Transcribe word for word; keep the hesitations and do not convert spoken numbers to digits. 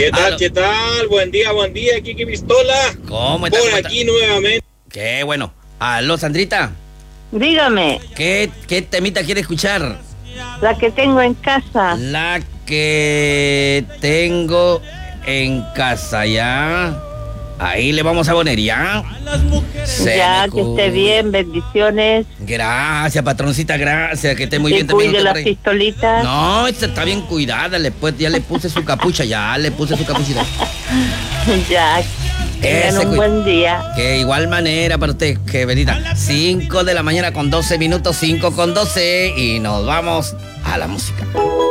¿Qué tal, Aló. qué tal? Buen día, buen día, Kiki Pistola. ¿Cómo estás? Por ¿Cómo aquí nuevamente. Qué bueno. Aló, Sandrita. Dígame, ¿Qué, qué temita quiere escuchar? la que tengo en casa. La que tengo en casa, ¿ya? Ahí le vamos a poner, ¿ya? Se Ya, me que esté cuida. bien, bendiciones. Gracias, patroncita, gracias. Que esté muy Que bien también cuide usted las por ahí. pistolitas. No, esta está bien cuidada. Después ya le puse su capucha, ya le puse su capuchita. Ya, tengan Ese un cuid- buen día. Que igual manera para usted, que venita. cinco de la mañana con doce minutos, cinco con doce. Y nos vamos a la música.